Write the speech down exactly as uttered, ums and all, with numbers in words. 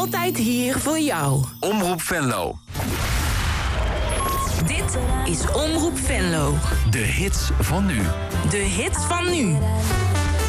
altijd hier voor jou. Omroep Venlo. Dit is Omroep Venlo. De hits van nu. De hits van nu.